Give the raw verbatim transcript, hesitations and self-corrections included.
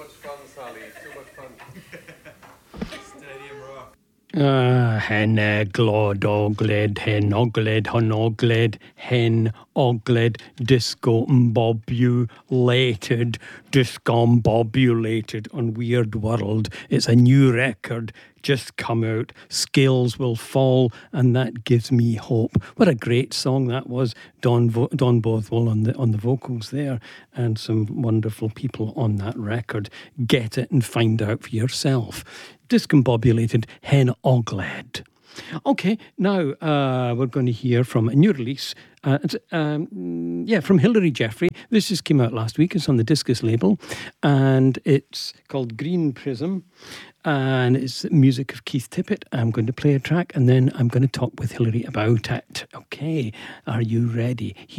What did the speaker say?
fun, Sally. Too much fun. Stadium Rock. Ah, hen glod ogled, hen ogled, hon ogled, hen ogled, discombobulated, discombobulated on Weird World. It's a new record just come out. Scales will fall, and that gives me hope. What a great song that was. Don Vo- Don Bothwell on the on the vocals there, and some wonderful people on that record. Get it and find out for yourself. Discombobulated Hen Ogled. Okay, now uh, we're going to hear from a new release. Uh, it's, um, yeah, from Hilary Jeffrey. This just came out last week. It's on the Discus label, and it's called Green Prism, and it's music of Keith Tippett. I'm going to play a track, and then I'm going to talk with Hilary about it. Okay, are you ready?